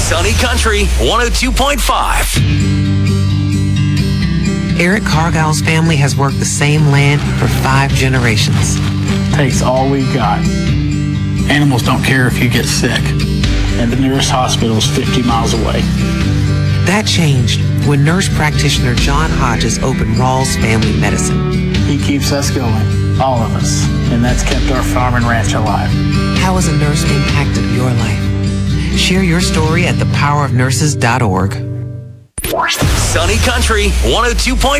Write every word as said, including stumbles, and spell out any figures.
Sunny Country one oh two point five. Eric Cargill's family has worked the same land for five generations. Takes all we've got. Animals don't care if you get sick, and the nearest hospital is fifty miles away. That changed when nurse practitioner John Hodges opened Rawls Family Medicine. He keeps us going, all of us, and that's kept our farm and ranch alive. How has a nurse impacted your life? Share your story at the power of nurses dot org. Sunny Country one oh two point five.